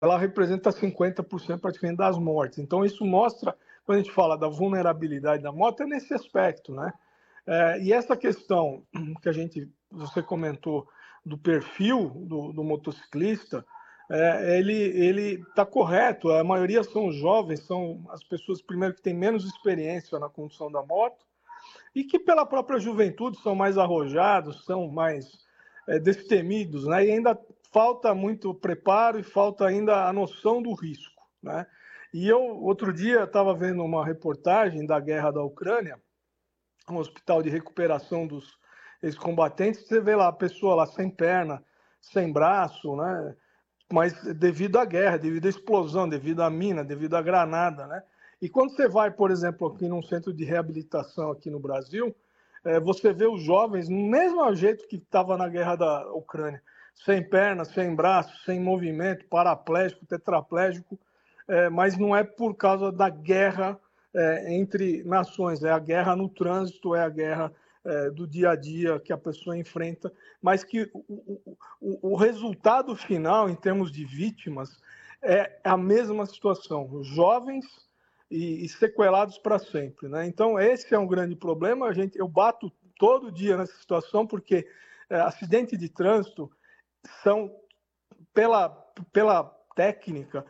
ela representa 50% praticamente das mortes. Então, isso mostra, quando a gente fala da vulnerabilidade da moto, é nesse aspecto, né? E essa questão que você comentou do perfil do motociclista, ele está correto. A maioria são jovens, são as pessoas, primeiro, que têm menos experiência na condução da moto e que, pela própria juventude, são mais arrojados, são mais destemidos, né? E ainda falta muito preparo e falta ainda a noção do risco, né? E eu, outro dia, estava vendo uma reportagem da guerra da Ucrânia, um hospital de recuperação dos ex-combatentes, você vê lá a pessoa lá sem perna, sem braço, né? Mas devido à guerra, devido à explosão, devido à mina, devido à granada, né? E quando você vai, por exemplo, aqui num centro de reabilitação aqui no Brasil, você vê os jovens no mesmo jeito que estava na guerra da Ucrânia, sem pernas, sem braços, sem movimento, paraplégico, tetraplégico, mas não é por causa da guerra entre nações, é a guerra no trânsito, é a guerra do dia a dia que a pessoa enfrenta, mas que o resultado final, em termos de vítimas, é a mesma situação, jovens e sequelados para sempre, né? Então, esse é um grande problema. Eu bato todo dia nessa situação, porque acidentes de trânsito são, pela, pela técnica,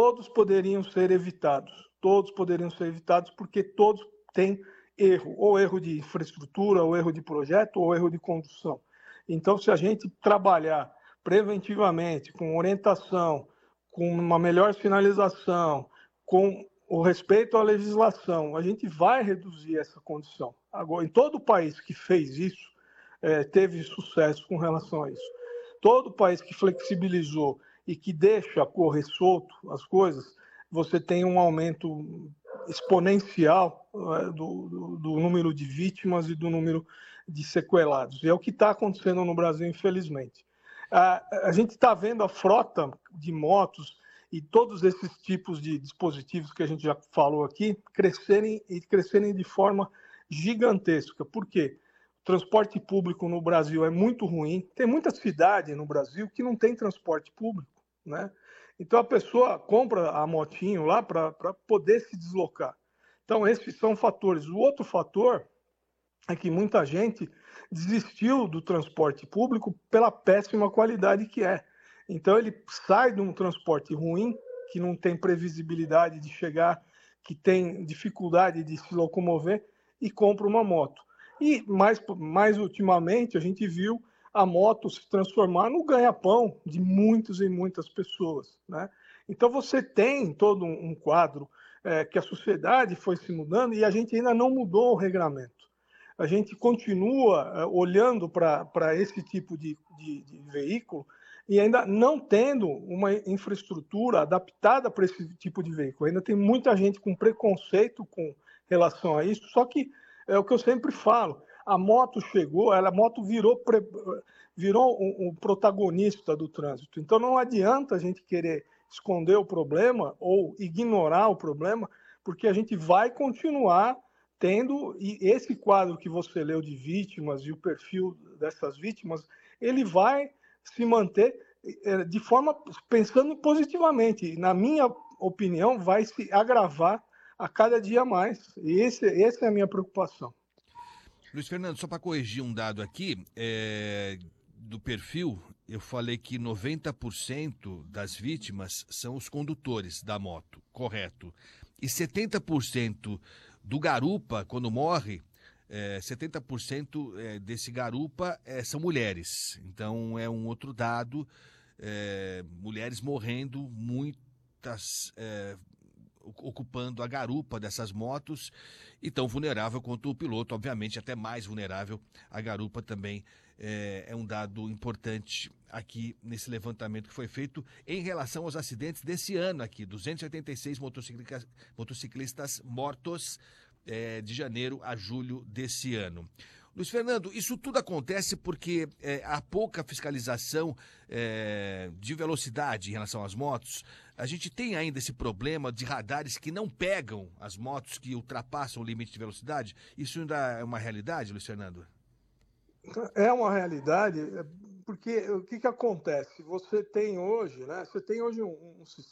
todos poderiam ser evitados, porque todos têm erro, ou erro de infraestrutura, ou erro de projeto, ou erro de condução. Então, se a gente trabalhar preventivamente, com orientação, com uma melhor sinalização, com o respeito à legislação, a gente vai reduzir essa condição. Agora, em todo o país que fez isso, teve sucesso com relação a isso. Todo país que flexibilizou e que deixa correr solto as coisas, você tem um aumento exponencial do número de vítimas e do número de sequelados. E é o que está acontecendo no Brasil, infelizmente. A gente está vendo a frota de motos e todos esses tipos de dispositivos que a gente já falou aqui crescerem de forma gigantesca. Por quê? O transporte público no Brasil é muito ruim. Tem muita cidade no Brasil que não tem transporte público, né? Então a pessoa compra a motinho lá para poder se deslocar. Então esses são fatores. O outro fator é que muita gente desistiu do transporte público pela péssima qualidade que é. Então ele sai de um transporte ruim, que não tem previsibilidade de chegar, que tem dificuldade de se locomover, e compra uma moto. E mais ultimamente a gente viu a moto se transformar no ganha-pão de muitas e muitas pessoas, né? Então você tem todo um quadro que a sociedade foi se mudando e a gente ainda não mudou o regramento. A gente continua olhando para esse tipo de veículo e ainda não tendo uma infraestrutura adaptada para esse tipo de veículo. Ainda tem muita gente com preconceito com relação a isso, só que é o que eu sempre falo, a moto chegou, a moto virou um protagonista do trânsito. Então não adianta a gente querer esconder o problema ou ignorar o problema, porque a gente vai continuar tendo, e esse quadro que você leu de vítimas e o perfil dessas vítimas, ele vai se manter de forma, pensando positivamente. Na minha opinião, vai se agravar a cada dia mais. E essa é a minha preocupação. Luiz Fernando, só para corrigir um dado aqui, do perfil, eu falei que 90% das vítimas são os condutores da moto, correto. E 70% do garupa, quando morre, 70% desse garupa são mulheres. Então é um outro dado, mulheres morrendo, muitas ocupando a garupa dessas motos e tão vulnerável quanto o piloto, obviamente até mais vulnerável. A garupa também é um dado importante aqui nesse levantamento que foi feito em relação aos acidentes desse ano aqui, 286 motociclistas mortos de janeiro a julho desse ano. Luiz Fernando, isso tudo acontece porque há pouca fiscalização de velocidade em relação às motos. A gente tem ainda esse problema de radares que não pegam as motos que ultrapassam o limite de velocidade. Isso ainda é uma realidade, Luiz Fernando? É uma realidade. porque o que acontece? Você tem hoje, né? Você tem hoje um